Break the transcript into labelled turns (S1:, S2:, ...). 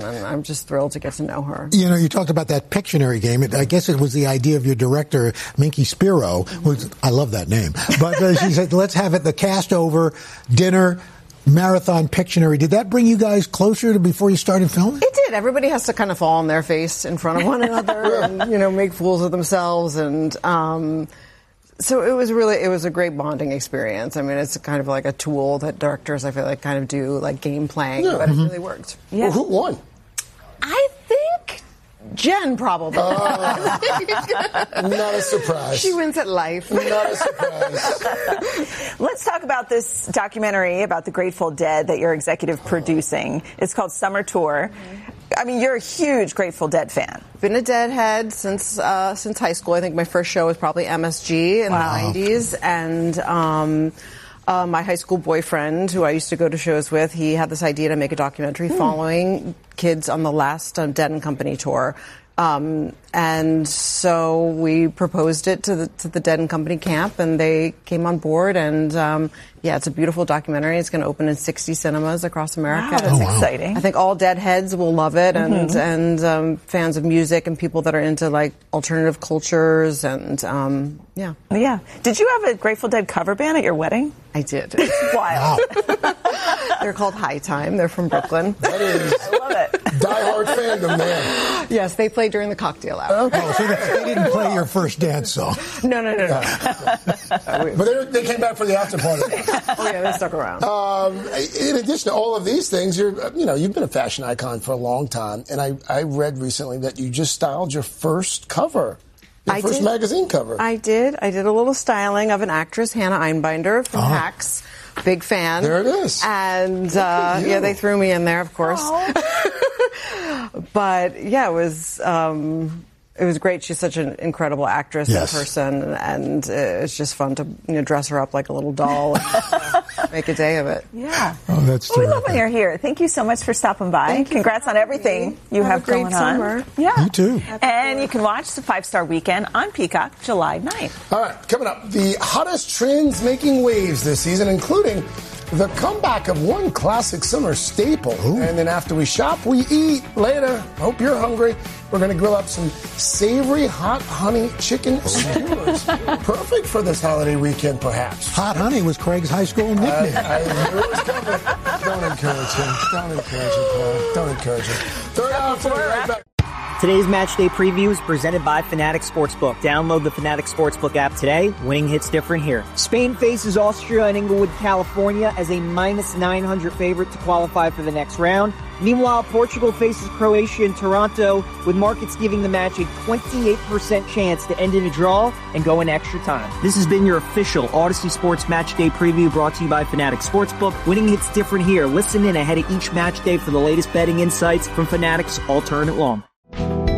S1: and I'm just thrilled to get to know her.
S2: You know, you talked about that Pictionary game. I guess it was the idea of your director, Minky Spiro, I love that name. But she said, let's have it the cast over, dinner, marathon Pictionary. Did that bring you guys closer to before you started filming?
S1: It did. Everybody has to kind of fall on their face in front of one another and, you know, make fools of themselves. And so it was a great bonding experience. I mean, it's kind of like a tool that directors, I feel like, kind of do, like game playing, but it really worked.
S3: Yeah. Well, who won?
S1: I think Jen, probably.
S3: Not a surprise.
S1: She wins at life.
S3: Not a surprise.
S4: Let's talk about this documentary about the Grateful Dead that you're executive producing. It's called Summer Tour. I mean, you're a huge Grateful Dead fan.
S1: Been a Deadhead since high school. I think my first show was probably MSG in the 90s. And my high school boyfriend, who I used to go to shows with, he had this idea to make a documentary following kids on the last Dead and Company tour. And so we proposed it to the Dead and Company camp, and they came on board. And it's a beautiful documentary. It's going to open in 60 cinemas across America.
S4: Wow, that's exciting.
S1: I think all Deadheads will love it, and fans of music and people that are into like alternative cultures, and yeah.
S4: Did you have a Grateful Dead cover band at your wedding?
S1: I did.
S4: It's wild.
S1: They're called High Time. They're from Brooklyn.
S3: That is,
S4: I love it.
S3: Die-hard fandom there.
S1: Yes, they played during the cocktail hour.
S2: Oh, so they didn't play your first dance song.
S1: No.
S3: But they came back for the after party.
S1: Oh yeah, they stuck around.
S3: In addition to all of these things, you've been a fashion icon for a long time, and I read recently that you just styled your first cover. Your first magazine cover.
S1: I did a little styling of an actress, Hannah Einbinder from Hacks. Big fan.
S3: There it is.
S1: And they threw me in there, of course. But yeah, it was great. She's such an incredible actress in person, and it's just fun to dress her up like a little doll and make a day of it.
S4: Yeah.
S2: Oh, that's
S4: we love when you're here. Thank you so much for stopping by. Congrats on everything you have going on.
S1: Summer.
S4: Yeah.
S2: You too.
S4: And you can watch the 5-Star Weekend on Peacock July 9th.
S3: All right, coming up, the hottest trends making waves this season, including the comeback of one classic summer staple. Ooh. And then after we shop, we eat. Later, hope you're hungry. We're going to grill up some savory hot honey chicken skewers. Perfect for this holiday weekend, perhaps.
S2: Hot honey was Craig's high school nickname.
S3: I knew it was coming. Don't encourage him. Don't encourage him, Paul. Don't encourage him. Third hour, right back.
S5: Today's Match Day Preview is presented by Fanatics Sportsbook. Download the Fanatics Sportsbook app today. Winning hits different here. Spain faces Austria in Inglewood, California as a minus 900 favorite to qualify for the next round. Meanwhile, Portugal faces Croatia in Toronto, with markets giving the match a 28% chance to end in a draw and go in extra time. This has been your official Odyssey Sports Match Day Preview, brought to you by Fanatics Sportsbook. Winning hits different here. Listen in ahead of each match day for the latest betting insights from Fanatics all tournament long.